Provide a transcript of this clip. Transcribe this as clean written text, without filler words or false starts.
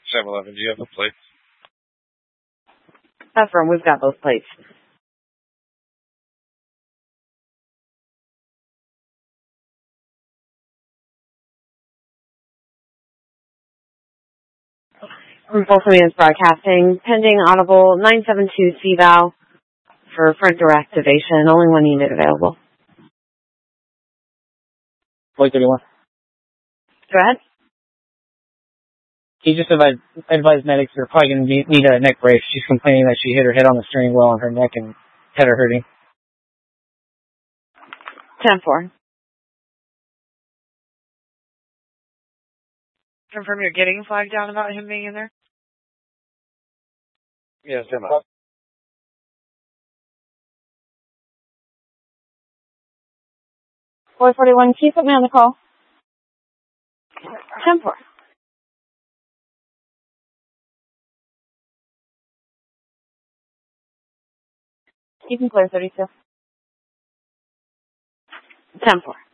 7-Eleven, do you have the plates? Affirm, we've got those plates. From Folsom Means Broadcasting, pending audible 972 CVAL for front door activation. Only one unit available. Flight 31. Go ahead. He just advised medics they're probably going to need a neck brace. She's complaining that she hit her head on the steering wheel and her neck and head are hurting. 10-4. Confirm you're getting flagged down about him being in there? Yes, Emma. 441, can you put me on the call? 10-4. You can clear 32. 10-4.